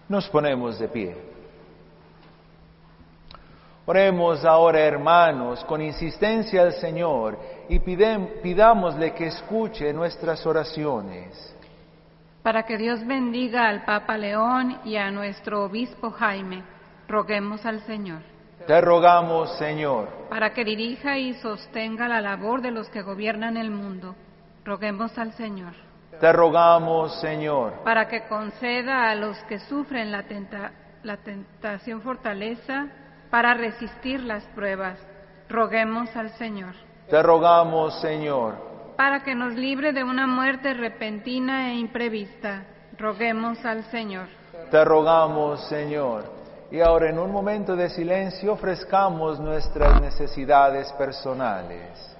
Nos ponemos de pie. Oremos ahora, hermanos, con insistencia al Señor y pidámosle que escuche nuestras oraciones. Para que Dios bendiga al Papa León y a nuestro obispo Jaime, roguemos al Señor. Te rogamos, Señor. Para que dirija y sostenga la labor de los que gobiernan el mundo, roguemos al Señor. Te rogamos, Señor. Para que conceda a los que sufren la tentación fortaleza para resistir las pruebas, roguemos al Señor. Te rogamos, Señor. Para que nos libre de una muerte repentina e imprevista, roguemos al Señor. Te rogamos, Señor. Y ahora en un momento de silencio ofrezcamos nuestras necesidades personales.